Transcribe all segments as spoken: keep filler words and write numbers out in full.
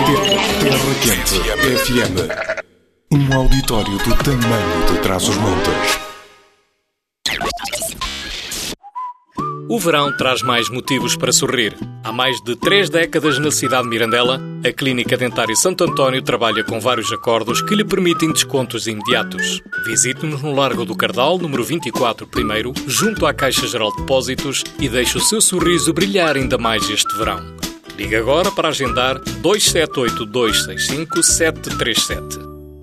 Terra Quente F M. Um auditório do tamanho de Trás-os-Montes. O verão traz mais motivos para sorrir. Há mais de três décadas na cidade de Mirandela, a Clínica Dentária Santo António trabalha com vários acordos que lhe permitem descontos imediatos. Visite-nos no Largo do Cardal, número vinte e quatro, primeiro, junto à Caixa Geral de Depósitos e deixe o seu sorriso brilhar ainda mais este verão. Ligue agora para agendar dois sete oito, dois seis cinco, sete três sete.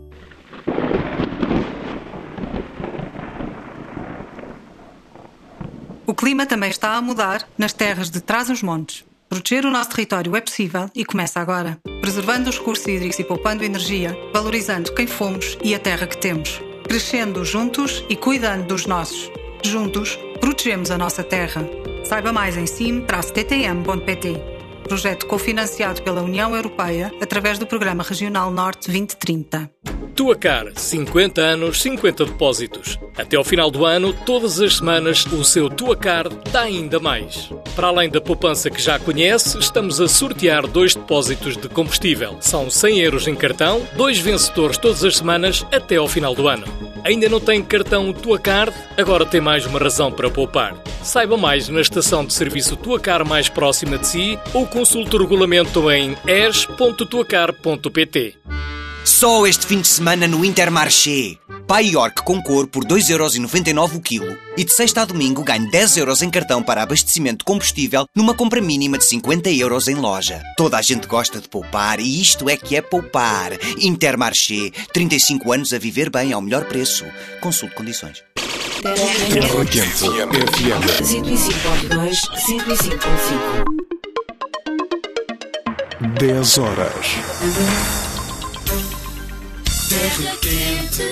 O clima também está a mudar nas terras de Trás-os-Montes. Proteger o nosso território é possível e começa agora. Preservando os recursos hídricos e poupando energia, valorizando quem fomos e a terra que temos. Crescendo juntos e cuidando dos nossos. Juntos, protegemos a nossa terra. Saiba mais em sim traço t t m ponto p t. Projeto cofinanciado pela União Europeia através do Programa Regional Norte vinte trinta. Tuacar, cinquenta anos, cinquenta depósitos. Até ao final do ano, todas as semanas, o seu Tuacar dá ainda mais. Para além da poupança que já conhece, estamos a sortear dois depósitos de combustível. São cem euros em cartão, dois vencedores todas as semanas até ao final do ano. Ainda não tem cartão Tuacar? Agora tem mais uma razão para poupar. Saiba mais na estação de serviço Tuacar mais próxima de si ou consulte o regulamento em e s ponto tuacar ponto p t. Só este fim de semana no Intermarché. Pai York com cor por dois euros e noventa e nove o quilo. E de sexta a domingo ganhe dez euros em cartão para abastecimento de combustível numa compra mínima de cinquenta euros em loja. Toda a gente gosta de poupar e isto é que é poupar. Intermarché. trinta e cinco anos a viver bem ao melhor preço. Consulte condições. Terra Quente F M. cento e cinco ponto dois, cento e cinco ponto cinco. dez horas. Terra Quente.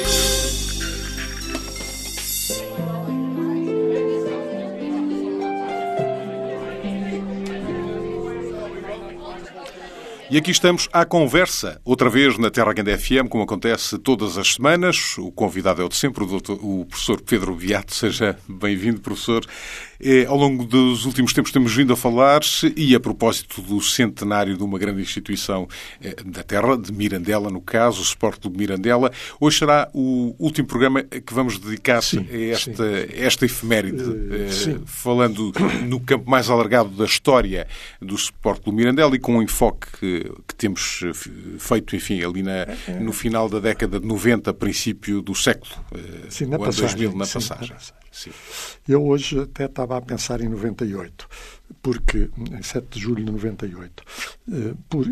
E aqui estamos à conversa, outra vez na Terra Quente F M, como acontece todas as semanas. O convidado é o de sempre, o, doutor, o professor Pedro Beato. Seja bem-vindo, professor. É, ao longo dos últimos tempos temos vindo a falar, e a propósito do centenário de uma grande instituição é, da terra, de Mirandela, no caso, o Sport Clube Mirandela. Hoje será o último programa que vamos dedicar sim, a esta, esta efeméride, uh, é, falando no campo mais alargado da história do Sport Clube Mirandela e com um enfoque que, que temos feito, enfim, ali na, no final da década de noventa, princípio do século, sim, na o ano passagem, dois mil, na sim, passagem. Sim. Eu hoje até estava a pensar em noventa e oito, porque em sete de julho de noventa e oito, por,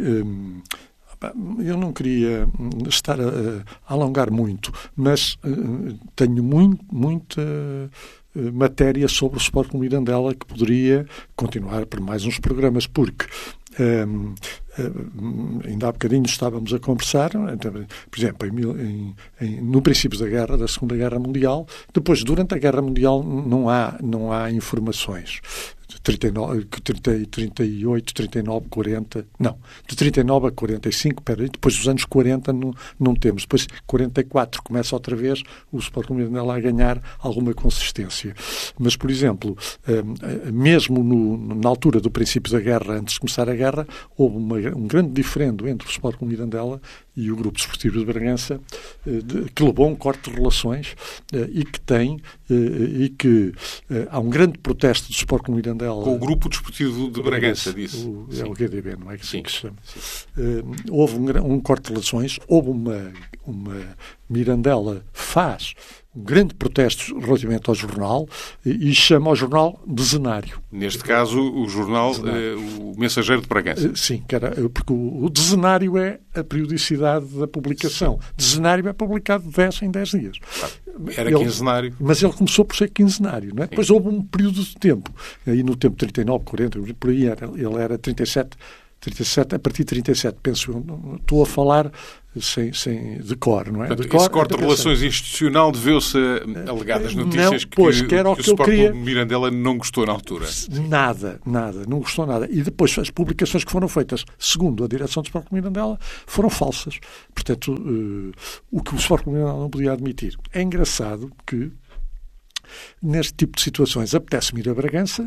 eu não queria estar a, a alongar muito, mas tenho muito, muita matéria sobre o Sport Clube Mirandela que poderia continuar por mais uns programas, porque Um, um, ainda há bocadinho estávamos a conversar, por exemplo, em, em, no princípio da guerra, da Segunda Guerra Mundial. Depois, durante a Guerra Mundial, não há, não há informações. De trinta e nove, trinta, trinta e oito, trinta e nove, quarenta, não, de trinta e nove a quarenta e cinco, peraí, depois dos anos quarenta não, não temos. Depois, quarenta e quatro, começa outra vez o Sport Clube Mirandela a ganhar alguma consistência. Mas, por exemplo, mesmo no, na altura do princípio da guerra, antes de começar a guerra, houve uma, um grande diferendo entre o Sport Clube Mirandela e o Grupo Desportivo de Bragança, que levou a um corte de relações e que tem, e que há um grande protesto do Sport Clube Mirandela. Com o Grupo Desportivo de Bragança, disse. O, é o G D B, não é que assim sim, que se chama. Uh, houve um, um corte de relações, houve uma, uma Mirandela faz um grande protesto relativamente ao jornal e, e chama ao jornal Dezenário. Neste caso, o jornal, eh, o Mensageiro de Bragança. Uh, sim, que era, porque o, o Dezenário é a periodicidade da publicação. Sim. Dezenário é publicado de dez em dez dias. Era ele, quinzenário. Mas ele começou por ser quinzenário, não é? Depois houve um período de tempo. Aí no tempo trinta e nove, quarenta, por aí era, ele era trinta e sete, trinta e sete, a partir de trinta e sete, penso eu, estou a falar sem, sem de cor, não é? Portanto, de cor, esse corte de relações institucional deveu-se a alegadas notícias não, pois, que, que, era o que o que eu Sport queria... Clube Mirandela não gostou na altura. Nada, nada, não gostou nada. E depois as publicações que foram feitas, segundo a direção do Sport Clube Mirandela, foram falsas. Portanto, uh, o que o Sport Clube Mirandela não podia admitir. É engraçado que neste tipo de situações, apetece-me ir a Bragança,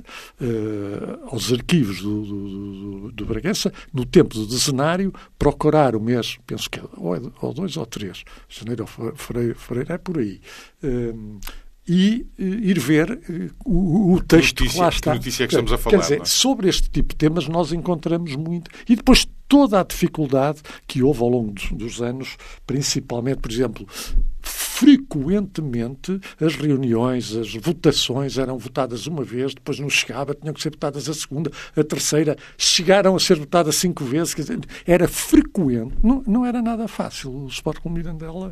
uh, aos arquivos do, do, do, do Bragança, no tempo do dezenário, procurar o mês, penso que é ou, ou dois ou três, janeiro ou fevereiro, fevereiro é por aí, uh, e uh, ir ver uh, o, o texto notícia, que lá está. Que notícia é que estamos a falar? Quer dizer, é? sobre este tipo de temas nós encontramos muito. E depois toda a dificuldade que houve ao longo dos, dos anos, principalmente, por exemplo, frequentemente as reuniões, as votações eram votadas uma vez, depois não chegava, tinham que ser votadas a segunda, a terceira, chegaram a ser votadas cinco vezes, quer dizer, era frequente, não, não era nada fácil. O Sport Clube Mirandela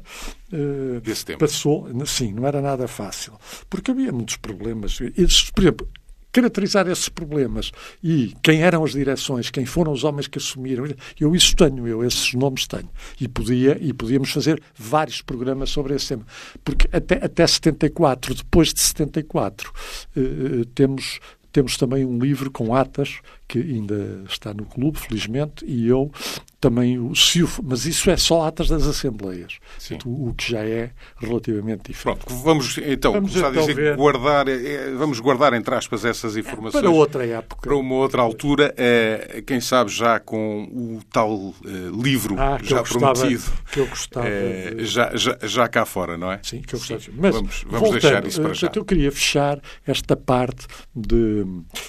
uh, passou, sim, não era nada fácil, porque havia muitos problemas. Esses, por exemplo, caracterizar esses problemas e quem eram as direções, quem foram os homens que assumiram, eu isso tenho, eu esses nomes tenho. E, podia, e podíamos fazer vários programas sobre esse tema. Porque até, até setenta e quatro, depois de setenta e quatro, eh, temos, temos também um livro com atas, que ainda está no clube, felizmente, e eu também o CIUF, mas isso é só atas das Assembleias, o, o que já é relativamente diferente. Pronto, vamos então vamos começar então a dizer ver... guardar, é, vamos guardar entre aspas essas informações para outra época, para uma outra altura, é, quem sabe já com o tal é, livro ah, que já eu gostava, prometido, que eu gostava é, de... já, já, já cá fora, não é? Sim, que eu gostava. Sim. Mas vamos, vamos voltando, deixar isso para já. Eu queria fechar esta parte de,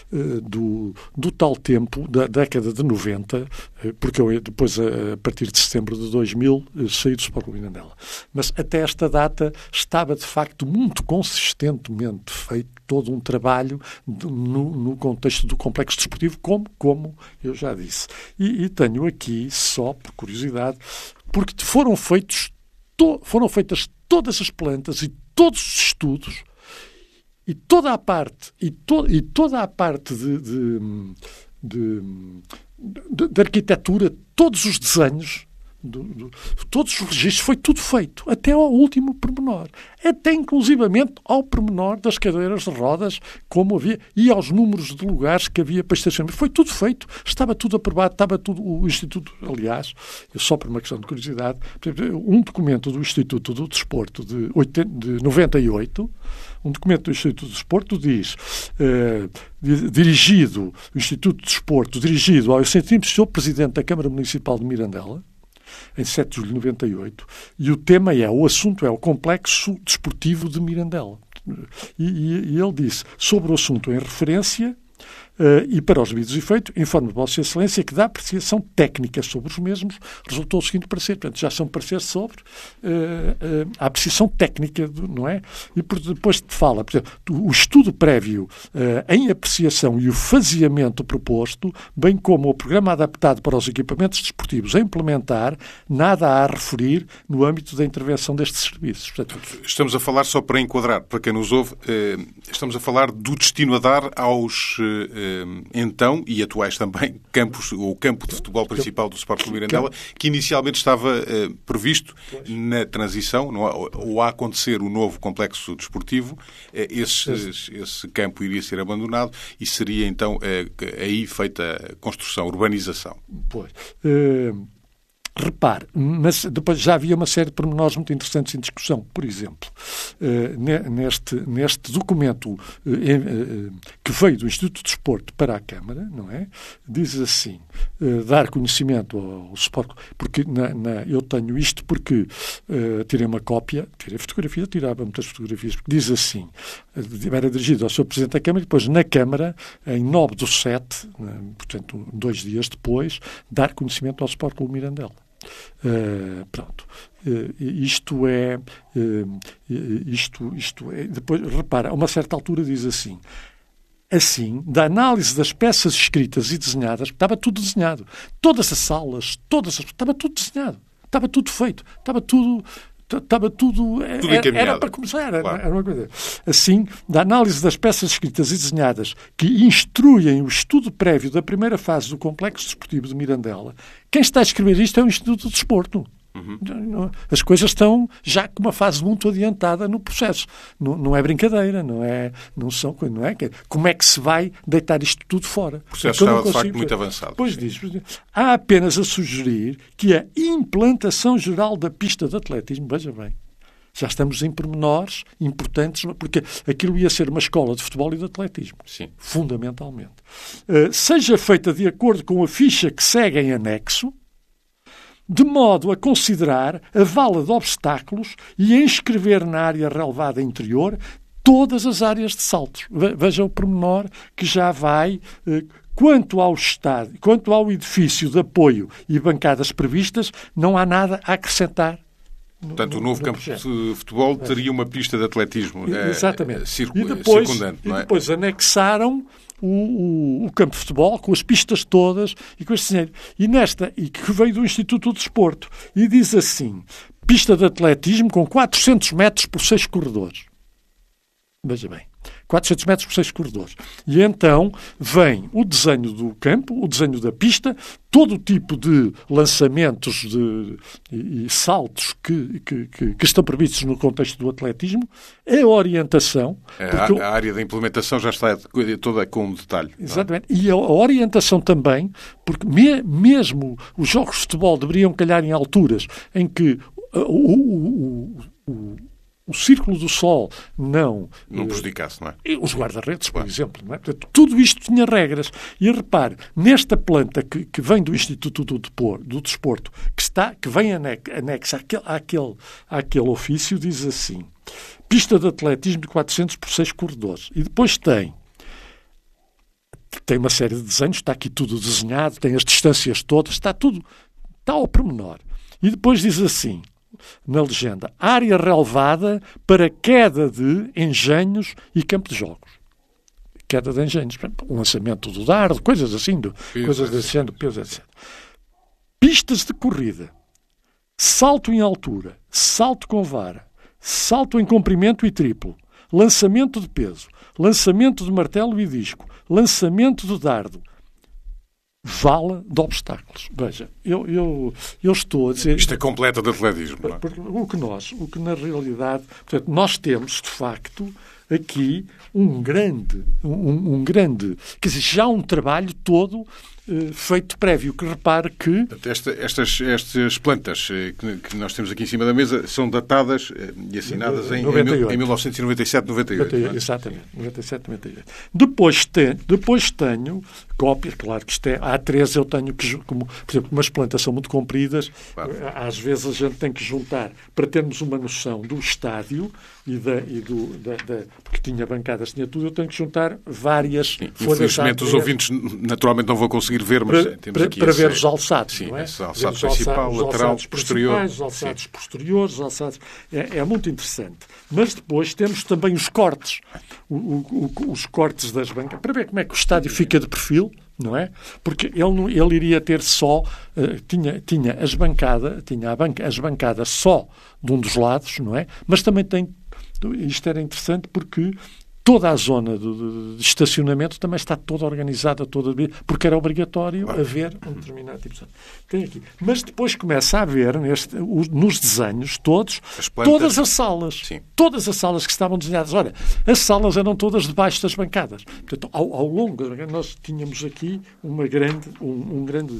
do, do tal tempo, da década de noventa, porque eu depois, a partir de setembro de dois mil, saí do Sport Clube Mirandela. Mas até esta data estava, de facto, muito consistentemente feito todo um trabalho de, no, no contexto do complexo desportivo, como, como eu já disse. E, e tenho aqui, só por curiosidade, porque foram feitos, to, foram feitas todas as plantas e todos os estudos e toda a parte, e, to, e toda a parte de... de De, de, de arquitetura, todos os desenhos, do, do, todos os registros, foi tudo feito, até ao último pormenor. Até, inclusivamente, ao pormenor das cadeiras de rodas, como havia, e aos números de lugares que havia para estacionamento. Foi tudo feito, estava tudo aprovado, estava tudo, o Instituto, aliás, só por uma questão de curiosidade, um documento do Instituto do Desporto de, oitenta, de noventa e oito, um documento do Instituto do Desporto diz, eh, dirigido, o Instituto do Desporto, dirigido ao excelentíssimo senhor Presidente da Câmara Municipal de Mirandela, em sete de julho de noventa e oito, e o tema é, o assunto é o Complexo Desportivo de Mirandela. E, e, e ele disse, sobre o assunto em referência, Uh, e para os devidos efeitos, informo Vossa Excelência que da apreciação técnica sobre os mesmos resultou o seguinte parecer. Portanto, já são pareceres sobre uh, uh, a apreciação técnica, do, não é? E por, depois te fala, por exemplo, o estudo prévio uh, em apreciação e o faseamento proposto, bem como o programa adaptado para os equipamentos desportivos a implementar, nada há a referir no âmbito da intervenção destes serviços. Portanto, estamos a falar, só para enquadrar, para quem nos ouve, uh, estamos a falar do destino a dar aos... Uh, então, e atuais também, campos, o campo de futebol principal do Sport Clube Mirandela, que inicialmente estava uh, previsto na transição, não, ou a acontecer o novo complexo desportivo, uh, esse, esse campo iria ser abandonado e seria então uh, aí feita a construção, a urbanização. Pois. Uh... Repare, mas depois já havia uma série de pormenores muito interessantes em discussão. Por exemplo, neste, neste documento que veio do Instituto de Desporto para a Câmara, não é? Diz assim, dar conhecimento ao Sport, porque na, na, eu tenho isto porque uh, tirei uma cópia, tirei fotografia, tirava muitas fotografias, porque diz assim, era dirigido ao senhor Presidente da Câmara e depois na Câmara, em nove do sete, portanto, dois dias depois, dar conhecimento ao Sport Clube Mirandela. Uh, pronto, uh, isto é uh, isto, isto é, depois, repara, a uma certa altura diz assim, assim, da análise das peças escritas e desenhadas, estava tudo desenhado, todas as salas, todas as, estava tudo desenhado, estava tudo feito, estava tudo estava tudo, tudo era, era para começar, era, claro. Era uma coisa. Assim, da análise das peças escritas e desenhadas que instruem o estudo prévio da primeira fase do Complexo Desportivo de Mirandela, quem está a escrever isto é o Instituto de Desporto. Uhum. As coisas estão já com uma fase muito adiantada no processo. Não, não é brincadeira, não é, não são, não é? Como é que se vai deitar isto tudo fora? O processo estava, de facto, muito avançado. Pois diz, há apenas a sugerir que a implantação geral da pista de atletismo, veja bem, Já estamos em pormenores importantes, porque aquilo ia ser uma escola de futebol e de atletismo. Sim. Fundamentalmente. Uh, seja feita de acordo com a ficha que segue em anexo, de modo a considerar a vala de obstáculos e a inscrever na área relevada interior todas as áreas de saltos. Veja o pormenor que já vai... Uh, Quanto ao estádio, quanto ao edifício de apoio e bancadas previstas, não há nada a acrescentar. Portanto, o novo campo de futebol teria uma pista de atletismo Exatamente. É, circu... e depois, circundante, não é? E depois anexaram o, o, o campo de futebol com as pistas todas e com este dinheiro. E nesta, e que veio do Instituto do Desporto, e diz assim, pista de atletismo com quatrocentos metros por seis corredores. Veja bem. quatrocentos metros por seis corredores. E então vem o desenho do campo, o desenho da pista, todo o tipo de lançamentos de, e, e saltos que, que, que, que estão previstos no contexto do atletismo, a orientação... A, a área da implementação já está toda com um detalhe. Exatamente. E a, a orientação também, porque me, mesmo os jogos de futebol deveriam calhar em alturas em que o... o, o, o o círculo do sol não... Não prejudicasse, não é? Os guarda-redes, por exemplo. Não é? Portanto, tudo isto tinha regras. E repare, nesta planta que, que vem do Instituto do, Depor, do Desporto, que, está, que vem anexa àquele, àquele, àquele ofício, diz assim, pista de atletismo de quatrocentos por seis corredores. E depois tem... Tem uma série de desenhos, está aqui tudo desenhado, tem as distâncias todas, está tudo... Está ao pormenor. E depois diz assim... na legenda, área relevada para queda de engenhos e campo de jogos. Queda de engenhos, o lançamento do dardo, coisas assim, do, coisas desse género, peso, etcétera. Pistas de corrida, salto em altura, salto com vara, salto em comprimento e triplo, lançamento de peso, lançamento de martelo e disco, lançamento de dardo, vala de obstáculos. Veja, eu, eu, eu estou a dizer... Isto é completa de atletismo, não é? O que nós, o que na realidade... Portanto, nós temos, de facto, aqui um grande... Um, um grande... Quer dizer, já um trabalho todo eh, feito prévio, que repare que... Esta, estas, estas plantas eh, que, que nós temos aqui em cima da mesa são datadas eh, e assinadas em, em, em mil novecentos e noventa e sete, noventa e oito. noventa e oito, exatamente, noventa e sete, noventa e oito. Depois, te, depois tenho cópias, claro que isto é... Há três eu tenho que... Como, por exemplo, umas plantas são muito compridas, claro. Às vezes a gente tem que juntar para termos uma noção do estádio e, da, e do... Da, da, porque tinha bancadas, tinha tudo, eu tenho que juntar várias... Sim, infelizmente os ouvintes naturalmente não vão conseguir ver, mas para, temos para, aqui para esse, ver os alçados, sim, não é? Esse alçado principal, os lateral, alçados posterior. Os alçados sim. posteriores, os alçados... É, é muito interessante. Mas depois temos também os cortes. O, o, o, os cortes das bancadas. Para ver como é que o estádio fica de perfil, não é? Porque ele, ele iria ter só... Uh, tinha, tinha, as bancada, tinha a banca, as bancadas só de um dos lados, não é? Mas também tem... Isto era interessante porque... Toda a zona de, de estacionamento também está toda organizada, toda, porque era obrigatório haver um determinado tipo de... Tem aqui. Mas depois começa a haver, neste, nos desenhos todos, as plantas, todas as salas. Sim. Todas as salas que estavam desenhadas. Olha, as salas eram todas debaixo das bancadas. Portanto, ao, ao longo, nós tínhamos aqui uma grande... Um, um grande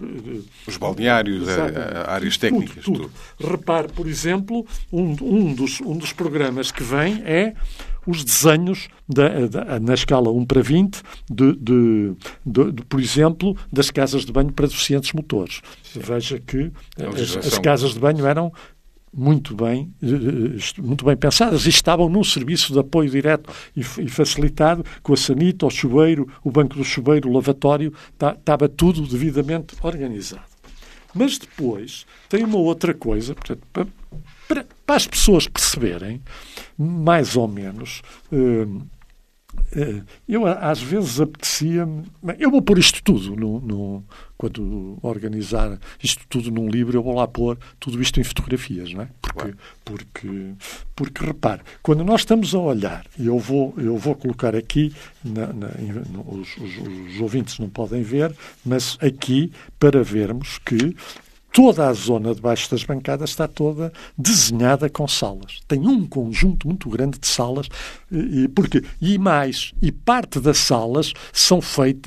os balneários, a, a áreas técnicas. Tudo, tudo. Tudo. Repare, por exemplo, um, um, dos, um dos programas que vem é os desenhos da, da, na escala um para vinte, de, de, de, de, por exemplo, das casas de banho para deficientes motores. Sim. Veja que as, as casas de banho eram muito bem, muito bem pensadas e estavam num serviço de apoio direto e, e facilitado, com a sanita, o chuveiro, o banco do chuveiro, o lavatório, tá, estava tudo devidamente organizado. Mas depois tem uma outra coisa, portanto, para, para, para as pessoas perceberem, mais ou menos, uh, uh, eu às vezes apetecia-me... Eu vou pôr isto tudo, no, no, quando organizar isto tudo num livro, eu vou lá pôr tudo isto em fotografias, não é? Porque, porque, porque repare, quando nós estamos a olhar, e eu vou, eu vou colocar aqui, na, na, os, os, os ouvintes não podem ver, mas aqui, para vermos que toda a zona debaixo das bancadas está toda desenhada com salas. Tem um conjunto muito grande de salas, e, porque, e mais, e parte das salas são feitas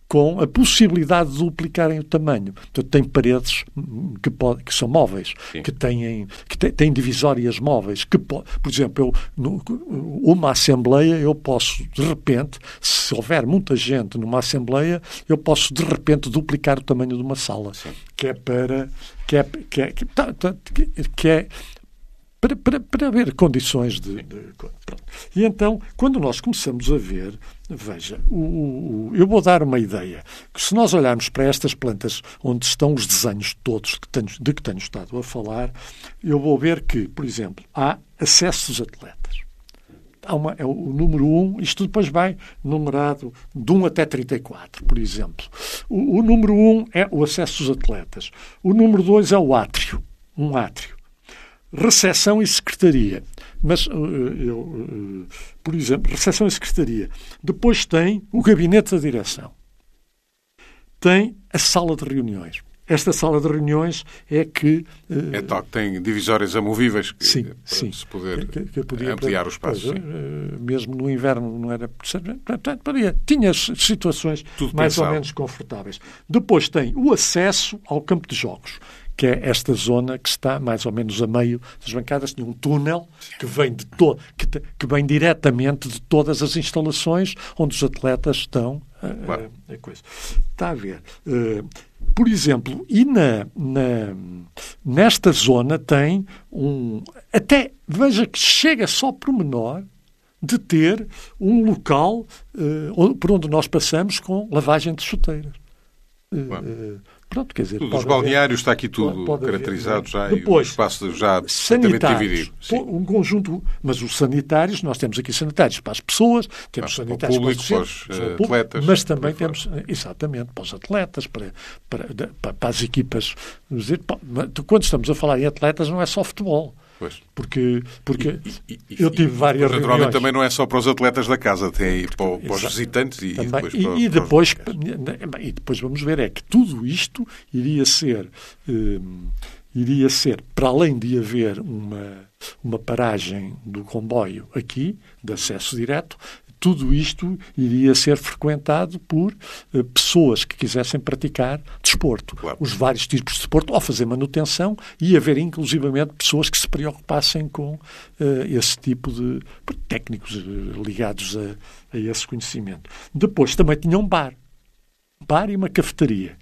com a possibilidade de duplicarem o tamanho. Portanto, tem paredes que, pode, que são móveis, Sim. que, têm, que têm, têm divisórias móveis. Que, por exemplo, eu, no, uma assembleia, eu posso, de repente, se houver muita gente numa assembleia, eu posso, de repente, duplicar o tamanho de uma sala. Sim. Que é para... Que é, que é, que, que, que é Para, para, para haver condições de, de... E então, quando nós começamos a ver, veja, o, o, eu vou dar uma ideia, que se nós olharmos para estas plantas onde estão os desenhos todos que tenho, de que tenho estado a falar, eu vou ver que, por exemplo, há acesso dos atletas. Há uma, é o número um, isto depois vai numerado de um até trinta e quatro, por exemplo. O, o número um é o acesso dos atletas. O número dois é o átrio, um átrio. Recepção e secretaria. Mas, eu, por exemplo, recepção e secretaria. Depois tem o gabinete da direção. Tem a sala de reuniões. Esta sala de reuniões é que... É tal que tem divisórias amovíveis que, sim, para sim. se poder que, que podia, ampliar o espaço. Pois, mesmo no inverno não era... Tinha situações Tudo mais pensado. ou menos confortáveis. Depois tem o acesso ao campo de jogos, que é esta zona que está mais ou menos a meio das bancadas. Tinha um túnel que vem, de to que, te, que vem diretamente de todas as instalações onde os atletas estão. Claro. A, a coisa. Está a ver. Uh, por exemplo, e na, na, nesta zona tem um... Até, veja que chega só por menor de ter um local uh, por onde nós passamos com lavagem de chuteiras. Uh, Pronto, quer dizer, tudo, os balneários, está aqui tudo pode, pode caracterizado haver, já Depois, e o espaço já sanitários, dividido. Um conjunto, mas os sanitários, nós temos aqui sanitários para as pessoas, temos ah, sanitários para, público, para, os, para os uh, atletas. Mas também temos, fora. exatamente, para os atletas, para, para, para, para as equipas. Dizer, quando estamos a falar em atletas, não é só futebol. Pois. Porque, porque e, e, eu tive e, várias reuniões. Naturalmente reuniões. também não é só para os atletas da casa, tem aí para, para os visitantes e, também, e depois e, para, e, depois, para os... e depois vamos ver é que tudo isto iria ser, um, iria ser para além de haver uma, uma paragem do comboio aqui, de acesso direto, tudo isto iria ser frequentado por uh, pessoas que quisessem praticar desporto. Claro. Os vários tipos de desporto, ou fazer manutenção, e haver inclusivamente pessoas que se preocupassem com uh, esse tipo de técnicos uh, ligados a, a esse conhecimento. Depois também tinha um bar. Um bar e uma cafetaria.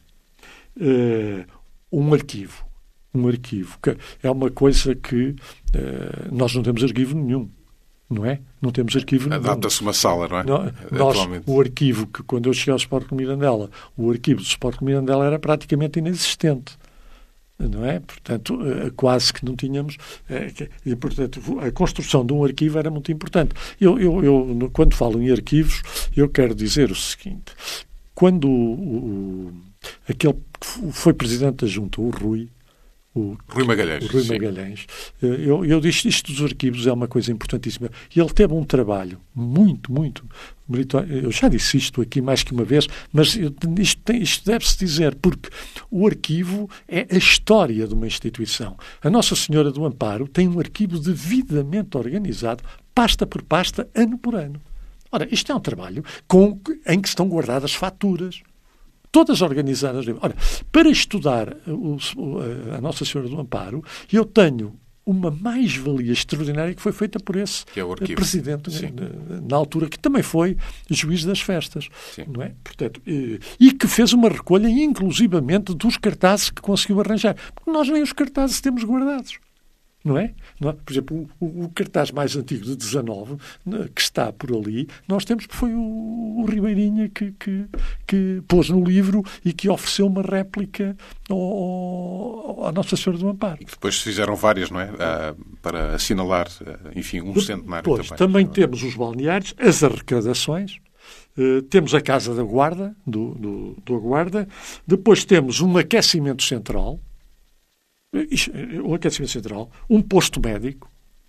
Uh, um arquivo. Um arquivo. Que é uma coisa que uh, nós não temos arquivo nenhum. Não é? Não temos arquivo nenhum. Adapta-se uma sala, não é? Nós, o arquivo, que quando eu cheguei ao Sport Clube Mirandela, o arquivo do Sport Clube Mirandela era praticamente inexistente. Não é? Portanto, quase que não tínhamos... E, portanto, a construção de um arquivo era muito importante. Eu, eu, eu, quando falo em arquivos, eu quero dizer o seguinte. Quando o, o, aquele que foi presidente da Junta, o Rui, O, Rui Magalhães. O Rui Magalhães. Eu, eu disse isto dos arquivos é uma coisa importantíssima. E ele teve um trabalho muito, muito meritório. Eu já disse isto aqui mais que uma vez, mas isto, tem, isto deve-se dizer, porque o arquivo é a história de uma instituição. A Nossa Senhora do Amparo tem um arquivo devidamente organizado, pasta por pasta, ano por ano. Ora, isto é um trabalho com, em que estão guardadas faturas, todas organizadas. Ora, para estudar o, a Nossa Senhora do Amparo, eu tenho uma mais-valia extraordinária que foi feita por esse que é o presidente, na, na altura, que também foi juiz das festas. Sim. Não é? Portanto, e, e que fez uma recolha, inclusivamente, dos cartazes que conseguiu arranjar. Porque nós nem os cartazes temos guardados. Não é? Não é? Por exemplo, o, o cartaz mais antigo de dezanove, que está por ali, nós temos, que foi o, o Ribeirinha que, que, que pôs no livro e que ofereceu uma réplica ao, à Nossa Senhora do Amparo. E que depois se fizeram várias, não é? Ah, para assinalar, enfim, um centenário depois, também. Também temos os balneários, as arrecadações, uh, temos a Casa da Guarda, do, do, do Guarda, depois temos um aquecimento central, um aquecimento central, um posto médico,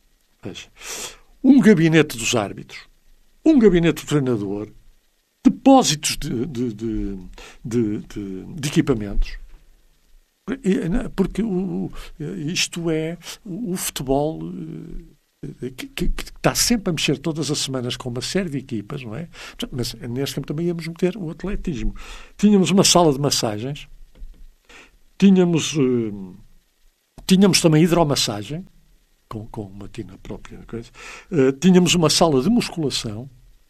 um gabinete dos árbitros, um gabinete do treinador, depósitos de, de, de, de, de, de equipamentos, porque o, isto é o futebol que, que, que está sempre a mexer todas as semanas com uma série de equipas, não é? Mas neste tempo também íamos meter o atletismo. Tínhamos uma sala de massagens, tínhamos, uh, tínhamos também hidromassagem, com, com uma tina própria, coisa. Uh, tínhamos uma sala de musculação,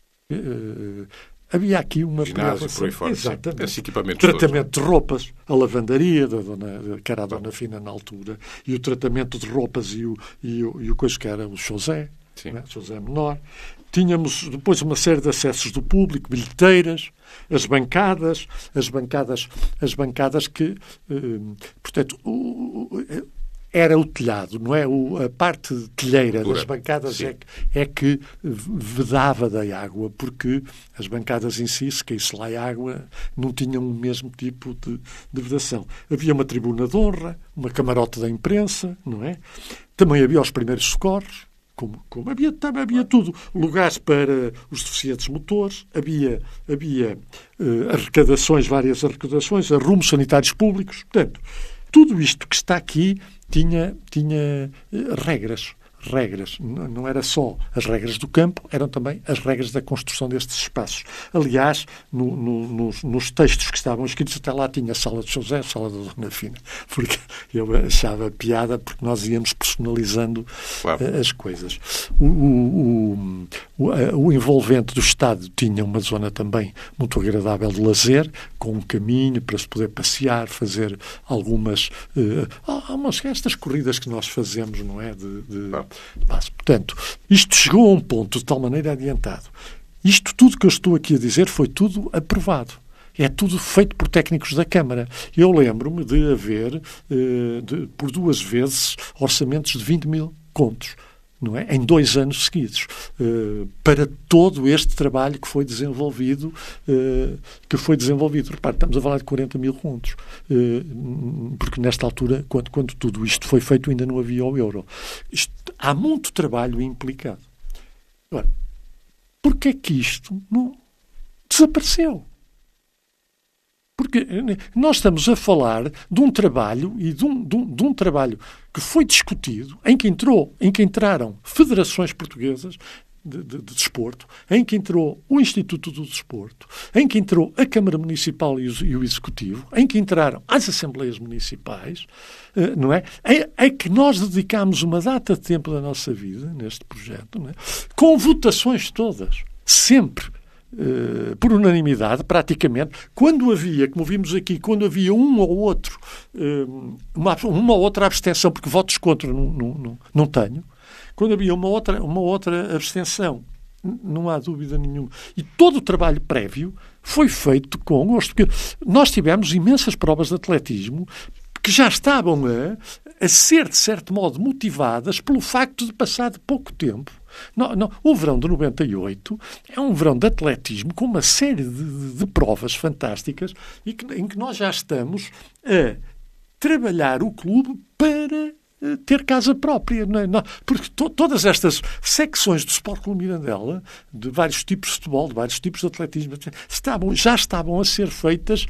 uh, havia aqui uma... Ginásio, por aí fora. Exatamente. Esse equipamento tratamento todos, de roupas, a lavandaria, da dona, que era a Dona Fina na altura, e o tratamento de roupas e o, e o, e o coisa que era o José, né? José Menor. Tínhamos depois uma série de acessos do público, bilheteiras, as bancadas, as bancadas, as bancadas que, eh, portanto, o, o, era o telhado, não é? O, a parte telheira das bancadas é, é que vedava da água, porque as bancadas em si, se caísse lá a água, não tinham o mesmo tipo de, de vedação. Havia uma tribuna de honra, uma camarote da imprensa, não é? Também havia os primeiros socorros, como, como havia, também havia tudo. Lugares para os deficientes motores, havia, havia uh, arrecadações, várias arrecadações, arrumos sanitários públicos, portanto, tudo isto que está aqui tinha, tinha uh, regras. Regras. Não, não era só as regras do campo, eram também as regras da construção destes espaços. Aliás, no, no, nos, nos textos que estavam escritos, até lá tinha a sala de José, a sala da Dona Fina, porque eu achava piada, porque nós íamos personalizando claro. uh, as coisas. O, o, o, o, o envolvente do Estado tinha uma zona também muito agradável de lazer, com um caminho para se poder passear, fazer algumas... Uh, algumas estas corridas que nós fazemos, não é? De... de Mas, portanto, isto chegou a um ponto de tal maneira adiantado. Isto tudo que eu estou aqui a dizer foi tudo aprovado. É tudo feito por técnicos da Câmara. Eu lembro-me de haver, eh, de, por duas vezes, orçamentos de vinte mil contos, não é? Em dois anos seguidos, eh, para todo este trabalho que foi desenvolvido, eh, que foi desenvolvido. Repare, estamos a falar de quarenta mil contos, eh, porque nesta altura, quando, quando tudo isto foi feito, ainda não havia o euro. Isto, há muito trabalho implicado. Agora, porquê é que isto não desapareceu? Porque nós estamos a falar de um trabalho e de um, de um, de um trabalho que foi discutido, em que entrou, em que entraram federações portuguesas de, de, de desporto, em que entrou o Instituto do Desporto, em que entrou a Câmara Municipal e o, e o Executivo, em que entraram as Assembleias Municipais, não é? É, é que nós dedicámos uma data de tempo da nossa vida neste projeto, não é? Com votações todas, sempre. Uh, por unanimidade, praticamente, quando havia, como vimos aqui, quando havia um ou outro, uh, uma, uma ou outra abstenção, porque votos contra não, não, não, não tenho, quando havia uma outra, uma outra abstenção, não há dúvida nenhuma. E todo o trabalho prévio foi feito com gosto, porque nós tivemos imensas provas de atletismo que já estavam a, a ser, de certo modo, motivadas pelo facto de passar de pouco tempo. Não, não, o verão de noventa e oito é um verão de atletismo com uma série de, de, de provas fantásticas e que, em que nós já estamos a trabalhar o clube para uh, ter casa própria. Não é? Não, porque to, todas estas secções do Sport Clube Mirandela, de vários tipos de futebol, de vários tipos de atletismo, estavam, já estavam a ser feitas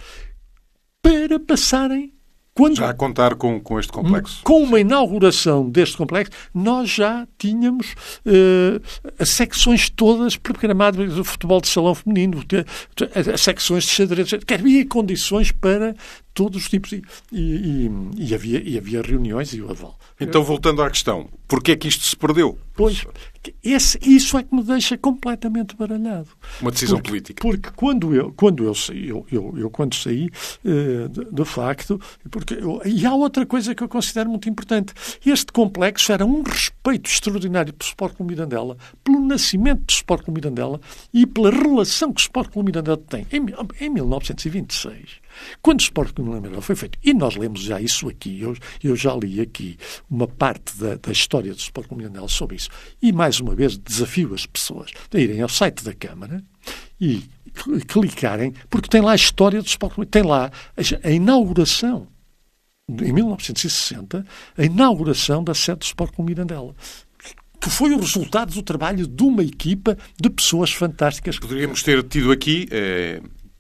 para passarem. Quando, já a contar com, com este complexo. Com uma inauguração deste complexo, nós já tínhamos uh, as secções todas programadas do futebol de salão feminino, as secções de xadrez, que havia condições para todos os tipos. E, e, e, havia, e havia reuniões e o aval. Então, voltando à questão, porquê é que isto se perdeu? Pois, esse, isso é que me deixa completamente baralhado. Uma decisão porque, política. Porque quando eu, quando eu saí, eu, eu, eu quando saí, uh, de, de facto, porque eu, e há outra coisa que eu considero muito importante. Este complexo era um respeito extraordinário pelo Sport Clube Mirandela, pelo nascimento do Sport Clube Mirandela e pela relação que o Sport Clube Mirandela tem. Em, em mil novecentos e vinte e seis, quando o Sport Clube Mirandela foi feito, e nós lemos já isso aqui, eu, eu já li aqui uma parte da, da história do Sport Clube Mirandela sobre isso, e mais uma vez desafio as pessoas a irem ao site da Câmara e clicarem, porque tem lá a história do Sport Clube, tem lá a, a inauguração, em mil novecentos e sessenta, a inauguração da sede do Sport Clube Mirandela, que foi o resultado do trabalho de uma equipa de pessoas fantásticas. Poderíamos ter tido aqui... Eh...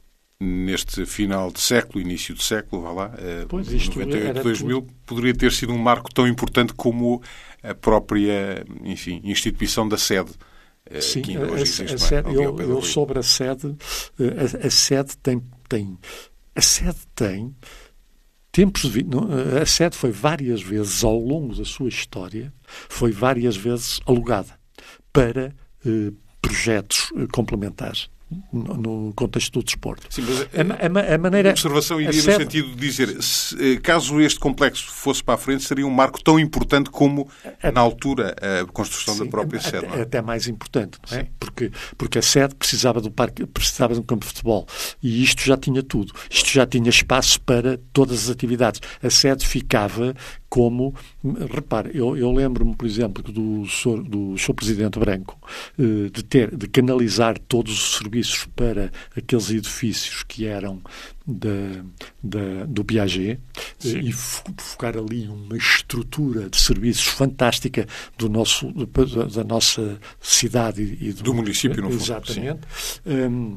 neste final de século, início de século, vá lá, pois, isto noventa e oito, dois mil, tudo. Poderia ter sido um marco tão importante como a própria, enfim, instituição da sede. Sim, que ainda hoje a, existe, a sede, não é? eu, eu sobre a sede, a, a sede tem, tem, a sede tem tempos de vida. A sede foi várias vezes, ao longo da sua história, foi várias vezes alugada para eh, projetos complementares no, no contexto do desporto. Sim, mas a, a, a maneira, a observação iria sede, no sentido de dizer, se, caso este complexo fosse para a frente, seria um marco tão importante como, a, na altura, a construção sim, da própria até, sede. Não é? Até mais importante, não é? Porque, porque a sede precisava do parque, precisava de um campo de futebol. E isto já tinha tudo. Isto já tinha espaço para todas as atividades. A sede ficava como... Repare, eu, eu lembro-me, por exemplo, do senhor, do senhor Presidente Branco de, ter, de canalizar todos os serviços para aqueles edifícios que eram da, da, do Piaget Sim. e focar ali uma estrutura de serviços fantástica do nosso, da, da nossa cidade e do, do município, no fundo. Exatamente. Um,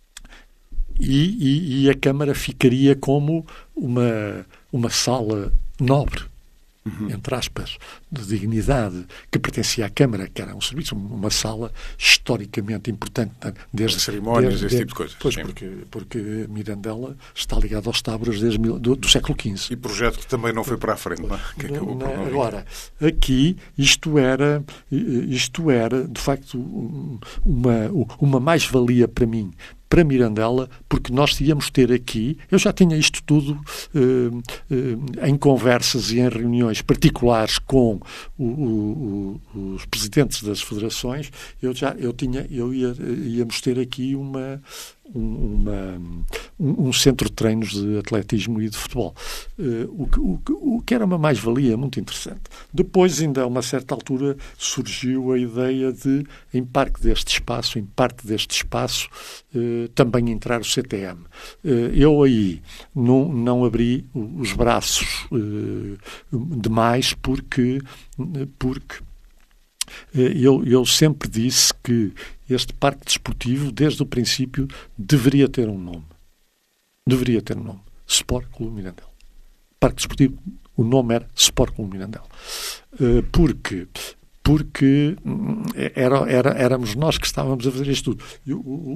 e, e, e a Câmara ficaria como uma, uma sala nobre, Uhum. entre aspas, de dignidade, que pertencia à Câmara, que era um serviço, uma sala historicamente importante. Desde As cerimónias, desde, esse tipo de coisas. Pois, porque, porque Mirandela está ligado aos Táboros desde do, do século quinze. E projeto que também não foi para a frente, não é? Que acabou por não Agora, aqui, isto era, isto era, de facto, uma, uma mais-valia para mim, para Mirandela, porque nós íamos ter aqui, eu já tinha isto tudo uh, uh, em conversas e em reuniões particulares com o, o, o, os presidentes das federações, eu já eu tinha, eu ia, íamos ter aqui uma Uma, um, um centro de treinos de atletismo e de futebol, uh, o, que, o, o que era uma mais-valia muito interessante. Depois, ainda a uma certa altura, surgiu a ideia de, em parte deste espaço, em parte deste espaço, uh, também entrar o C T M. Uh, eu aí não, não abri os braços uh, demais porque, porque Eu, eu sempre disse que este parque desportivo, desde o princípio, deveria ter um nome. Deveria ter um nome. Sport Clube Mirandela. Parque desportivo, o nome era Sport Clube Mirandela. Porque, porque era, era, éramos nós que estávamos a fazer isto tudo. O,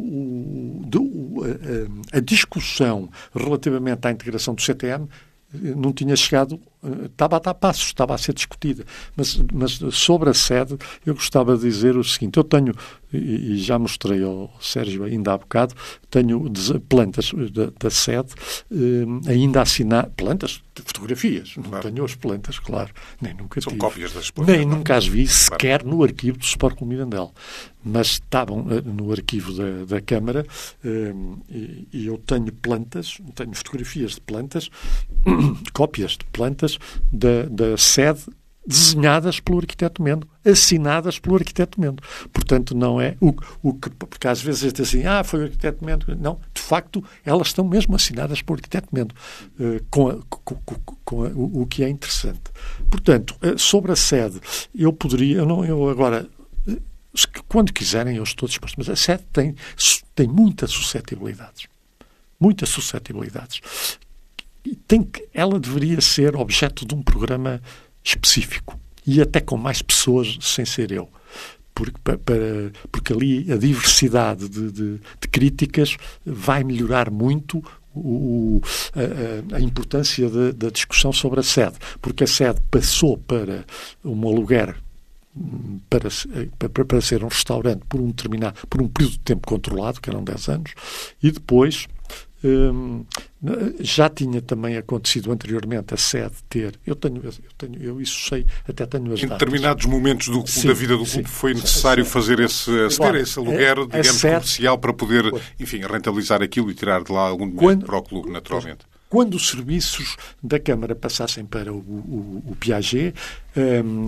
o, o, a, a discussão relativamente à integração do C T M não tinha chegado, estava a dar passos, estava a ser discutida. Mas, mas sobre a sede, eu gostava de dizer o seguinte: eu tenho, e, e já mostrei ao Sérgio ainda há bocado, tenho plantas da, da sede eh, ainda assinadas, plantas, fotografias, claro. Não tenho as plantas, claro, nem nunca São tive. Cópias das plantas. Nem nunca as vi sequer claro. No arquivo do Sport Clube Mirandela. Mas estavam no arquivo da, da Câmara eh, e, e eu tenho plantas, tenho fotografias de plantas, cópias de plantas da, da sede desenhadas pelo arquiteto Mendo, assinadas pelo arquiteto Mendo. Portanto, não é o, o que... Porque às vezes é assim, ah, foi o arquiteto Mendo. Não, de facto, elas estão mesmo assinadas pelo arquiteto Mendo, uh, com, a, com, com, com a, o, o que é interessante. Portanto, uh, sobre a sede, eu poderia... Eu, não, eu agora... Uh, quando quiserem, eu estou disposto. Mas a sede tem, tem muitas suscetibilidades. Muitas suscetibilidades. E tem que, ela deveria ser objeto de um programa específico. E até com mais pessoas, sem ser eu. Porque, para, porque ali a diversidade de, de, de críticas vai melhorar muito o, a, a importância da, da discussão sobre a sede. Porque a sede passou para um aluguer Para, para, para ser um restaurante por um determinado, por um período de tempo controlado, que eram dez anos, e depois hum, já tinha também acontecido anteriormente a sede ter, eu tenho, eu tenho, eu isso sei, até tenho as em datas. Determinados momentos do, sim, da vida do sim, clube foi necessário sim, fazer esse, aceder a esse aluguer, a, digamos, a sede, comercial para poder, enfim, rentabilizar aquilo e tirar de lá algum dinheiro quando, para o clube, naturalmente. Quando os serviços da Câmara passassem para o, o, o Piaget, um,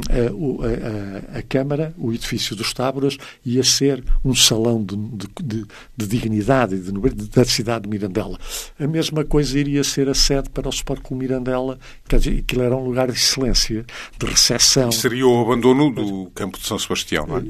a, a, a Câmara, o edifício dos Táboras, ia ser um salão de, de, de, de dignidade e de, de, da cidade de Mirandela. A mesma coisa iria ser a sede para o Sport Clube Mirandela, quer dizer, aquilo era um lugar de excelência, de recepção. E seria o abandono do campo de São Sebastião, não é? E,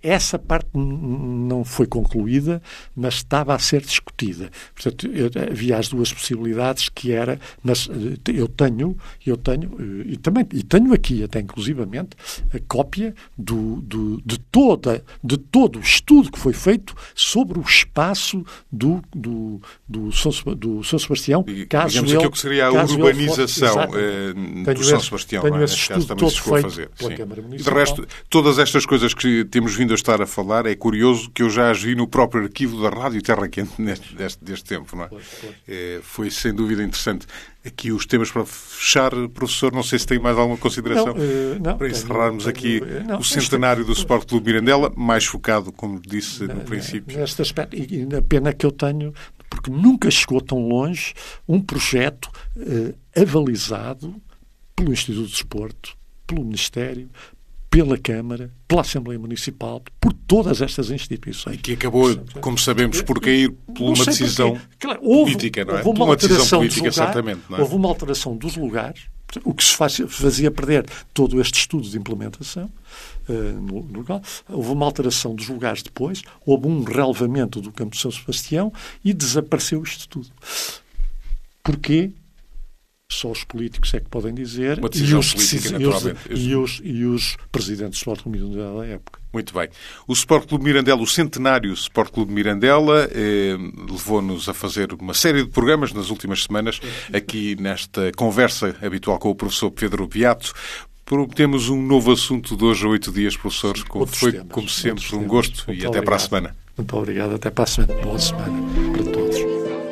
essa parte não foi concluída, mas estava a ser discutida. Portanto, eu, havia as duas possibilidades que era, mas eu tenho, eu tenho, e também e tenho aqui até inclusivamente a cópia do, do, de, toda, de todo o estudo que foi feito sobre o espaço do, do, do, São, do São Sebastião. Caso Digamos ele, aquilo que seria a urbanização for, eh, do São Sebastião. Tenho não é? esse Neste estudo caso, todo chegou feito a fazer. pela Sim. Câmara E Municipal. de resto, todas estas coisas que temos vindo a estar a falar, é curioso que eu já as vi no próprio arquivo da Rádio Terra Quente neste, deste, deste tempo. Não é? Pois, pois. É, foi sem dúvida interessante. Aqui os temas para fechar, professor, não sei se tem mais alguma consideração não, uh, não, para encerrarmos tenho, aqui tenho, não, o centenário do Sport Clube Mirandela, mais focado, como disse na, no princípio. Neste aspecto, e a pena que eu tenho, porque nunca chegou tão longe um projeto uh, avalizado pelo Instituto de Desporto, pelo Ministério, pela Câmara, pela Assembleia Municipal, por todas estas instituições. E que acabou, como sabemos, por cair por uma decisão claro, houve, política, não é? Houve uma, uma decisão alteração política, dos lugares, certamente. Não é? Houve uma alteração dos lugares, o que se faz, fazia perder todo este estudo de implementação uh, no, no lugar. Houve uma alteração dos lugares depois, houve um relevamento do Campo de São Sebastião e desapareceu isto tudo. Porquê? Só os políticos é que podem dizer, uma decisão e os, política, e naturalmente. Os, e, os, e os presidentes do Sport Clube Mirandela da época. Muito bem. O Sport Clube Mirandela, o centenário Sport Clube Mirandela, eh, levou-nos a fazer uma série de programas nas últimas semanas, aqui nesta conversa habitual com o professor Pedro Beato. Prometemos um novo assunto de hoje a oito dias, professor, como foi, temas, como sempre, um gosto e até para a semana. Muito obrigado. Até para a semana. Boa semana para todos.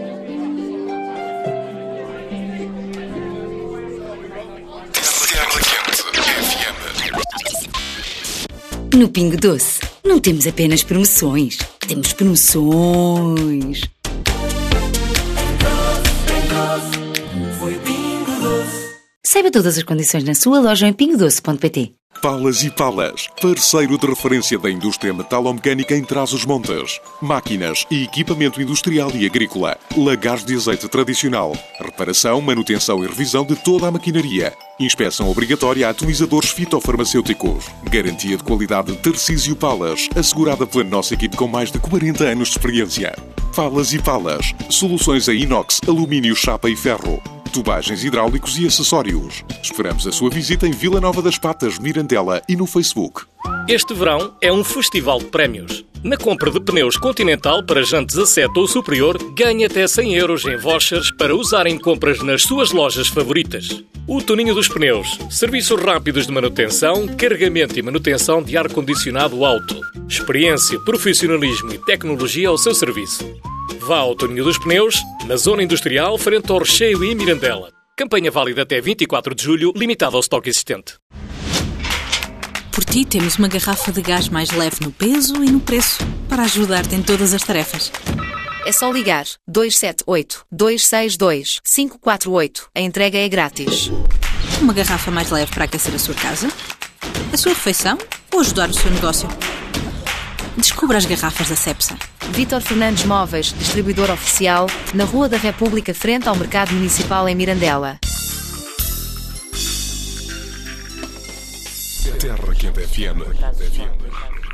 No Pingo Doce, não temos apenas promoções, temos promoções. Saiba todas as condições na sua loja em pingo doce ponto pt. Palas e Palas, parceiro de referência da indústria metalomecânica em Trás-os-Montes. Máquinas e equipamento industrial e agrícola. Lagares de azeite tradicional. Reparação, manutenção e revisão de toda a maquinaria. Inspeção obrigatória a atomizadores fitofarmacêuticos. Garantia de qualidade Tarcísio Palas, assegurada pela nossa equipe com mais de quarenta anos de experiência. Palas e Palas, soluções a inox, alumínio, chapa e ferro. Tubagens hidráulicos e acessórios. Esperamos a sua visita em Vila Nova das Patas, Mirandela e no Facebook. Este verão é um festival de prémios. Na compra de pneus Continental para jantes a sete ou superior, ganhe até cem euros em vouchers para usar em compras nas suas lojas favoritas. O Toninho dos Pneus. Serviços rápidos de manutenção, carregamento e manutenção de ar-condicionado alto. Experiência, profissionalismo e tecnologia ao seu serviço. Vá ao Toninho dos Pneus, na Zona Industrial, frente ao Recheio e Mirandela. Campanha válida até vinte e quatro de julho, limitada ao estoque existente. Por ti temos uma garrafa de gás mais leve no peso e no preço, para ajudar-te em todas as tarefas. É só ligar dois sete oito, dois seis dois, cinco quatro oito. A entrega é grátis. Uma garrafa mais leve para aquecer a sua casa, a sua refeição ou ajudar o seu negócio. Descubra as garrafas da Cepsa. Vítor Fernandes Móveis, distribuidor oficial, na Rua da República, frente ao Mercado Municipal em Mirandela. Terra Quente F M.